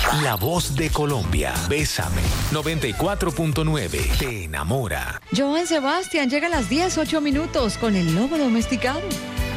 La voz de Colombia. Bésame. 94.9. Te enamora. Joan Sebastián llega a las 10:08 con el lobo domesticado.